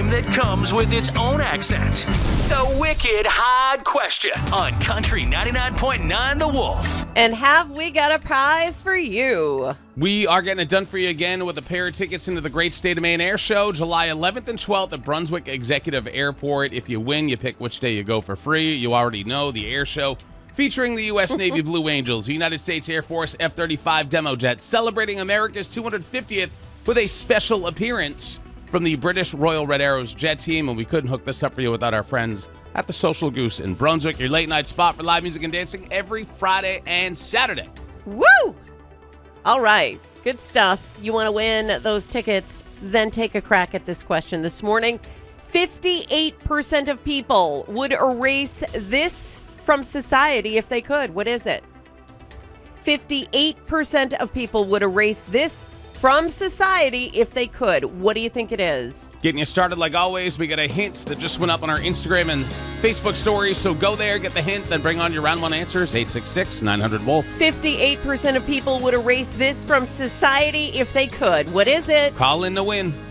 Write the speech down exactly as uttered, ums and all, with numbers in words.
game that comes with its own accent. The Wicked Hard Question on Country ninety-nine point nine The Wolf. And have we got a prize for you? We are getting it done for you again with a pair of tickets into the Great State of Maine Air Show, July eleventh and twelfth at Brunswick Executive Airport. If you win, you pick which day you go for free. You already know the air show featuring the U S Navy Blue Angels, United States Air Force F thirty-five demo jet, celebrating America's two hundred fiftieth with a special appearance from the British Royal Red Arrows jet team, and we couldn't hook this up for you without our friends at the Social Goose in Brunswick, your late night spot for live music and dancing every Friday and Saturday. Woo! All right, good stuff. You want to win those tickets, then take a crack at this question this morning. fifty-eight percent of people would erase this from society if they could. What is it? fifty-eight percent of people would erase this from society if they could. What do you think it is? Getting you started like always, we got a hint that just went up on our Instagram and Facebook stories, so go there, get the hint, then bring on your round one answers, eight six six, nine hundred, wolf. fifty-eight percent of people would erase this from society if they could. What is it? Call in to win.